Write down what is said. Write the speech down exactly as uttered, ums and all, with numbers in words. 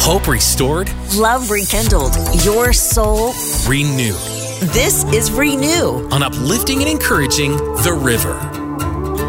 Hope restored, love rekindled, your soul renewed. This is Renew On uplifting and encouraging The River.